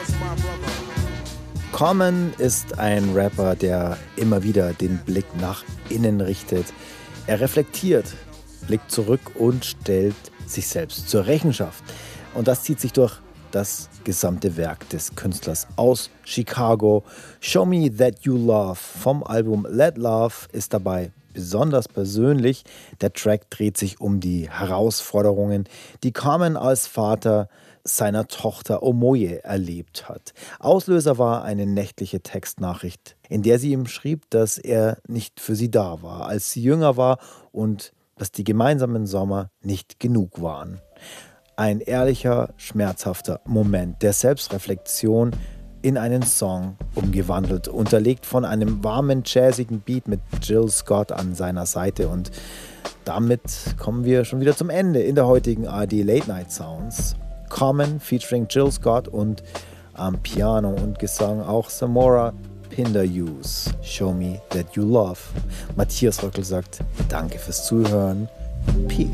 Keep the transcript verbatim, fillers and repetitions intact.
Common ist ein Rapper, der immer wieder den Blick nach innen richtet. Er reflektiert, blickt zurück und stellt sich selbst zur Rechenschaft. Und das zieht sich durch das gesamte Werk des Künstlers aus Chicago. Show Me That You Love vom Album Let Love ist dabei besonders persönlich. Der Track dreht sich um die Herausforderungen, die Common als Vater seiner Tochter Omoye erlebt hat. Auslöser war eine nächtliche Textnachricht, in der sie ihm schrieb, dass er nicht für sie da war, als sie jünger war und dass die gemeinsamen Sommer nicht genug waren. Ein ehrlicher, schmerzhafter Moment der Selbstreflexion in einen Song umgewandelt, unterlegt von einem warmen, jazzigen Beat mit Jill Scott an seiner Seite. Und damit kommen wir schon wieder zum Ende in der heutigen A R D Late Night Sounds. Common featuring Jill Scott und am Piano und Gesang auch Samora Pinderhughes. Show Me That You Love. Matthias Röckel sagt Danke fürs Zuhören. Peace.